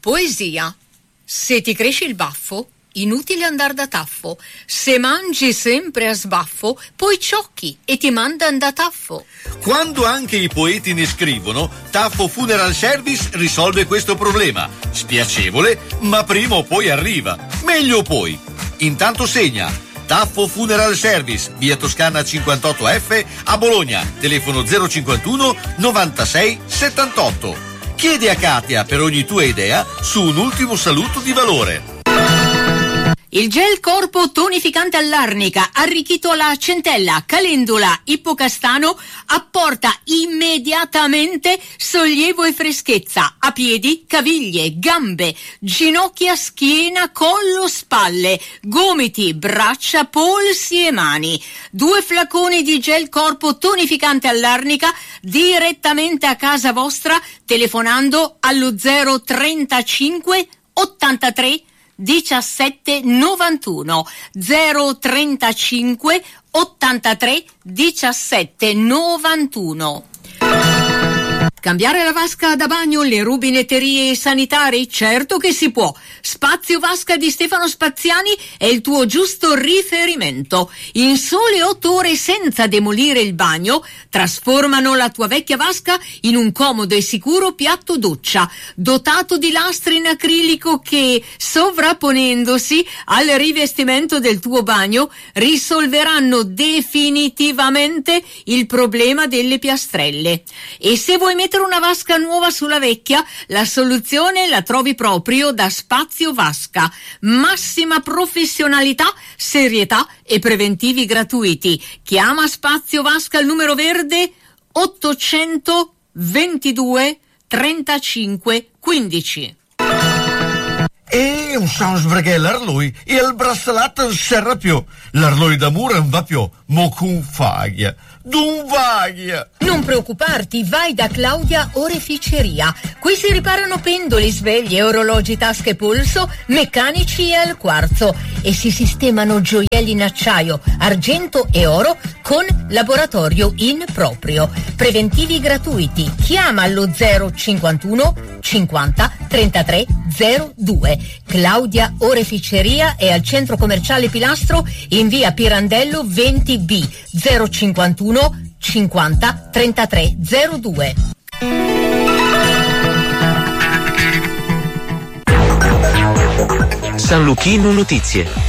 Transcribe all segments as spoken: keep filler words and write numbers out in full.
Poesia. Se ti cresce il baffo, inutile andar da taffo. Se mangi sempre a sbaffo, poi ciocchi e ti mandan da taffo. Quando anche i poeti ne scrivono, Taffo Funeral Service risolve questo problema. Spiacevole, ma prima o poi arriva. Meglio poi. Intanto segna Taffo Funeral Service, via Toscana cinquantotto F a Bologna, telefono zero cinquantuno novantasei settantotto. Chiedi a Katia per ogni tua idea su un ultimo saluto di valore. Il gel corpo tonificante all'arnica, arricchito alla centella, calendula, ippocastano, apporta immediatamente sollievo e freschezza a piedi, caviglie, gambe, ginocchia, schiena, collo, spalle, gomiti, braccia, polsi e mani. Due flaconi di gel corpo tonificante all'arnica direttamente a casa vostra telefonando allo zero trentacinque ottantatré diciassette novantuno zero trentacinque ottantatré diciassette novantuno. Cambiare la vasca da bagno, le rubinetterie sanitarie? Certo che si può. Spazio Vasca di Stefano Spaziani è il tuo giusto riferimento. In sole otto ore senza demolire il bagno, trasformano la tua vecchia vasca in un comodo e sicuro piatto doccia, dotato di lastre in acrilico che, sovrapponendosi al rivestimento del tuo bagno, risolveranno definitivamente il problema delle piastrelle. E se vuoi mettere una vasca nuova sulla vecchia, la soluzione la trovi proprio da Spazio Vasca. Massima professionalità, serietà e preventivi gratuiti. Chiama Spazio Vasca al numero verde ottocentoventidue trentacinque quindici. E non so sbrigare l'arloi e il braccialetto non serve più. L'arloi d'amore non va più, mo con faglia. D'un vaglia. Non preoccuparti, vai da Claudia Oreficeria. Qui si riparano pendoli, sveglie, orologi, tasche, polso, meccanici e al quarzo e si sistemano gioielli in acciaio, argento e oro con laboratorio in proprio. Preventivi gratuiti. Chiama allo zero cinquantuno cinquanta trentatré zero due. Claudia Oreficeria è al centro commerciale Pilastro in via Pirandello venti B zero cinquantuno cinquanta trentatré zero due. San Luchino Notizie.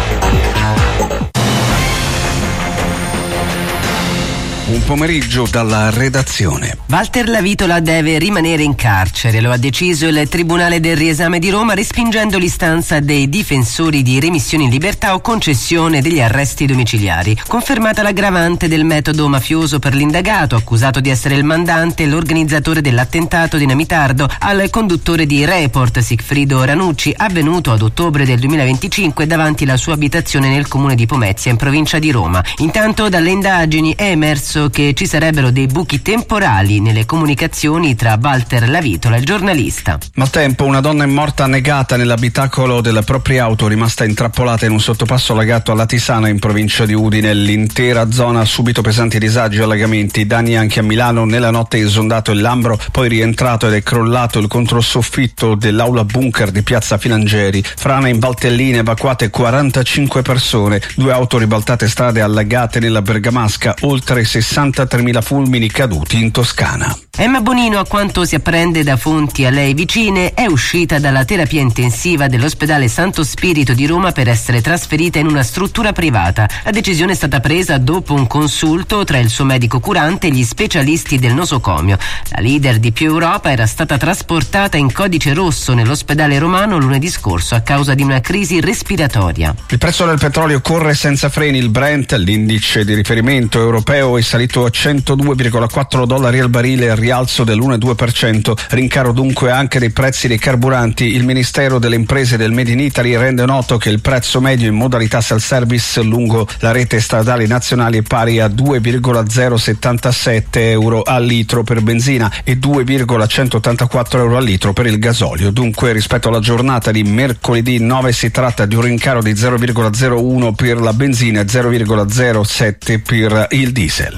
Un pomeriggio dalla redazione. Walter Lavitola deve rimanere in carcere, lo ha deciso il Tribunale del Riesame di Roma respingendo l'istanza dei difensori di remissione in libertà o concessione degli arresti domiciliari. Confermata l'aggravante del metodo mafioso per l'indagato, accusato di essere il mandante e l'organizzatore dell'attentato dinamitardo al conduttore di Report Sigfrido Ranucci, avvenuto ad ottobre del duemilaventicinque davanti alla sua abitazione nel comune di Pomezia in provincia di Roma. Intanto dalle indagini è emerso che ci sarebbero dei buchi temporali nelle comunicazioni tra Walter Lavitola e il giornalista. Maltempo, una donna è morta annegata nell'abitacolo della propria auto, rimasta intrappolata in un sottopasso allagato alla Tisana in provincia di Udine. L'intera zona ha subito pesanti disagi e allagamenti, danni anche a Milano. Nella notte è esondato il Lambro, poi rientrato ed è crollato il controsoffitto dell'aula bunker di piazza Filangeri. Frana in Valtellina, evacuate quarantacinque persone, due auto ribaltate, strade allagate nella Bergamasca, oltre sessantatremila fulmini caduti in Toscana. Emma Bonino, a quanto si apprende da fonti a lei vicine, è uscita dalla terapia intensiva dell'ospedale Santo Spirito di Roma per essere trasferita in una struttura privata. La decisione è stata presa dopo un consulto tra il suo medico curante e gli specialisti del nosocomio. La leader di Più Europa era stata trasportata in codice rosso nell'ospedale romano lunedì scorso a causa di una crisi respiratoria. Il prezzo del petrolio corre senza freni. Il Brent, l'indice di riferimento europeo, è salito a centodue virgola quattro dollari al barile, rialzo dell'uno virgola due per cento. Rincaro dunque anche dei prezzi dei carburanti. Il Ministero delle Imprese del Made in Italy rende noto che il prezzo medio in modalità self-service lungo la rete stradale nazionale è pari a due virgola zero settantasette euro al litro per benzina e due virgola centottantaquattro euro al litro per il gasolio. Dunque, rispetto alla giornata di mercoledì nove si tratta di un rincaro di zero virgola zero uno per la benzina e zero virgola zero sette per il diesel.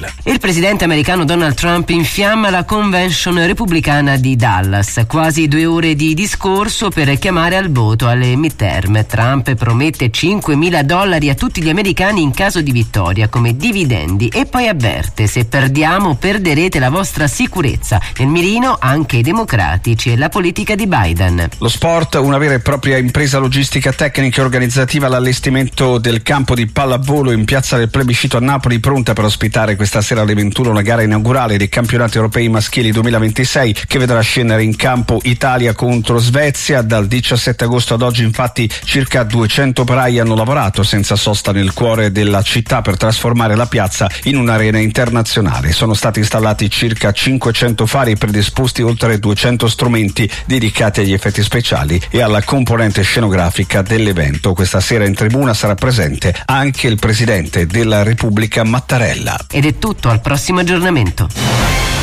Israele. Il presidente americano Donald Trump infiamma la convention repubblicana di Dallas. Quasi due ore di discorso per chiamare al voto alle midterm. Trump promette cinquemila dollari a tutti gli americani in caso di vittoria come dividendi e poi avverte: se perdiamo perderete la vostra sicurezza. Nel mirino anche i democratici e la politica di Biden. Lo sport, una vera e propria impresa logistica tecnica e organizzativa, l'allestimento del campo di pallavolo in piazza del Plebiscito a Napoli, pronta per ospitare questa sera alle ventuno la gara inaugurale dei campionati europei maschili duemilaventisei, che vedrà scendere in campo Italia contro Svezia. Dal diciassette agosto ad oggi infatti circa duecento operai hanno lavorato senza sosta nel cuore della città per trasformare la piazza in un'arena internazionale. Sono stati installati circa cinquecento fari e predisposti oltre duecento strumenti dedicati agli effetti speciali e alla componente scenografica dell'evento. Questa sera in tribuna sarà presente anche il presidente della Repubblica Mattarella. Ed è tutto, al prossimo aggiornamento.